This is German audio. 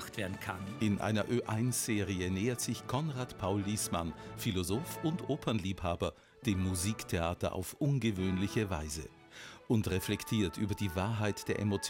gebracht werden kann. In einer Ö1-Serie nähert sich Konrad Paul Liessmann, Philosoph und Opernliebhaber, dem Musiktheater auf ungewöhnliche Weise und reflektiert über die Wahrheit der Emotionen